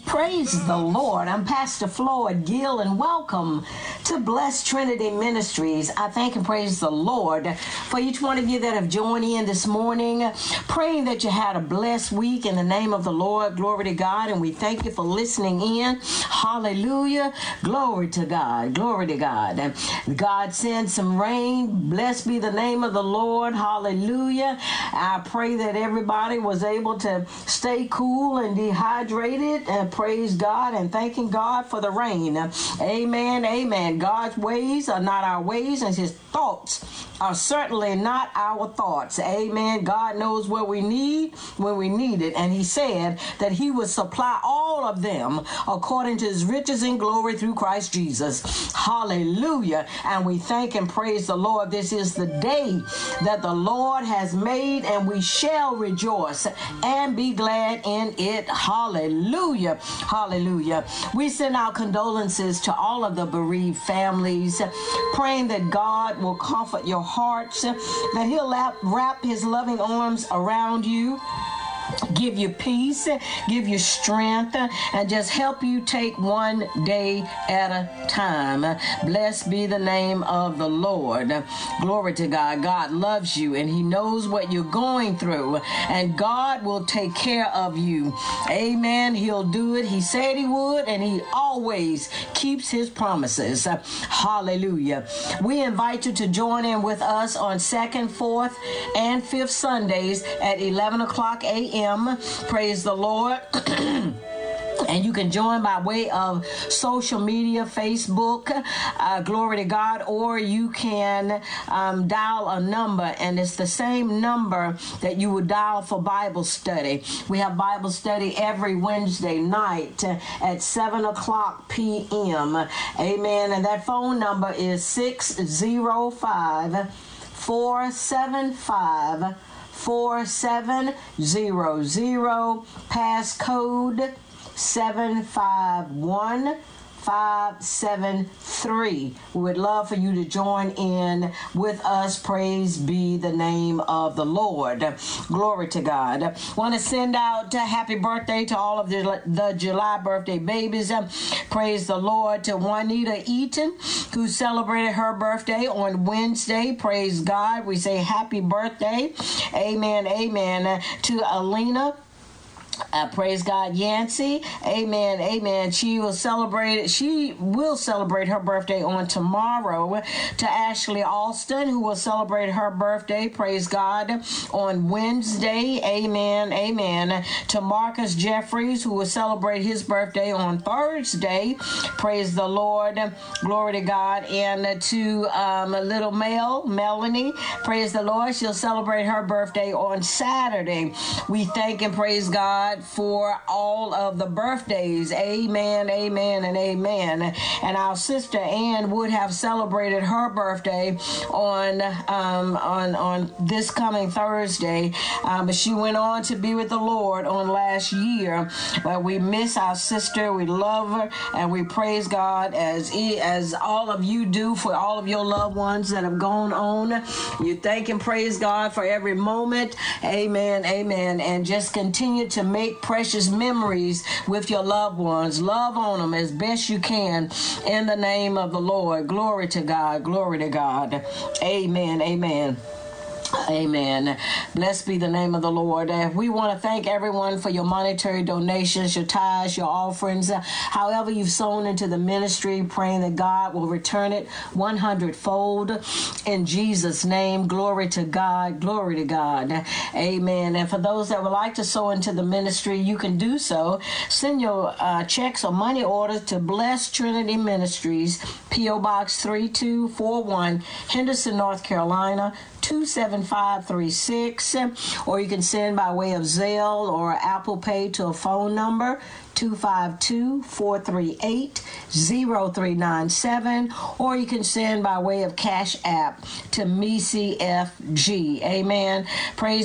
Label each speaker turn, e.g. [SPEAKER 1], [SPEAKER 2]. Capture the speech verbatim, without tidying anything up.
[SPEAKER 1] Praise the Lord. I'm Pastor Floyd Gill, and welcome to Blessed Trinity Ministries. I thank and praise the Lord for each one of you that have joined in this morning, praying that you had a blessed week in the name of the Lord. Glory to God, and we thank you for listening in. Hallelujah. Glory to God. Glory to God. God sent some rain. Blessed be the name of the Lord. Hallelujah. I pray that everybody was able to stay cool and dehydrated, and praise God and thanking God for the rain. Amen. Amen. God's ways are not our ways, and his thoughts are certainly not our thoughts. Amen. God knows what we need when we need it, and he said that he would supply all of them according to his riches and glory through Christ Jesus. Hallelujah. And we thank and praise the Lord. This is the day that the Lord has made, and we shall rejoice and be glad in it. Hallelujah. Hallelujah. We send our condolences to all of the bereaved families, praying that God will comfort your hearts, that he'll wrap his loving arms around you, give you peace, give you strength, and just help you take one day at a time. Blessed be the name of the Lord. Glory to God. God loves you, and he knows what you're going through, and God will take care of you. Amen. He'll do it. He said he would, and he always keeps his promises. Hallelujah. We invite you to join in with us on second, fourth, and fifth Sundays at eleven o'clock a.m. Praise the Lord. And you can join by way of social media, Facebook, uh, glory to God, or you can um, dial a number, and it's the same number that you would dial for Bible study. We have Bible study every Wednesday night at seven o'clock p.m. Amen. And that phone number is six oh five, four seven five, four seven zero zero, passcode seven five one five seven three. We would love for you to join in with us. Praise be the name of the Lord. Glory to God. Want to send out a happy birthday to all of the, the July birthday babies. Praise the Lord to Juanita Eaton, who celebrated her birthday on Wednesday. Praise God. We say happy birthday. Amen. Amen. To Alina, Uh, praise God, Yancy. Amen. Amen. She will celebrate. She will celebrate her birthday on tomorrow. To Ashley Alston, who will celebrate her birthday, praise God, on Wednesday. Amen. Amen. To Marcus Jeffries, who will celebrate his birthday on Thursday. Praise the Lord. Glory to God. And to um, little Mel, Melanie, praise the Lord. She'll celebrate her birthday on Saturday. We thank and praise God for all of the birthdays. Amen, amen, and amen. And our sister Ann would have celebrated her birthday on um, on on this coming Thursday, um, but she went on to be with the Lord on last year. But we miss our sister. We love her, and we praise God as as all of you do for all of your loved ones that have gone on. You thank and praise God for every moment. Amen, amen, and just continue to make Make precious memories with your loved ones. Love on them as best you can in the name of the Lord. Glory to God. Glory to God. Amen. Amen. Amen. Blessed be the name of the Lord. Uh, we want to thank everyone for your monetary donations, your tithes, your offerings, uh, however you've sown into the ministry, praying that God will return it one hundred fold in Jesus' name. Glory to God. Glory to God. Amen. And for those that would like to sow into the ministry, you can do so. Send your uh, checks or money orders to Blessed Trinity Ministries, P O Box three two four one, Henderson, North Carolina, two seven five three six, or you can send by way of Zelle or Apple Pay to a phone number two five two, four three eight, zero three nine seven, or you can send by way of Cash App to M E C F G. Amen. Praise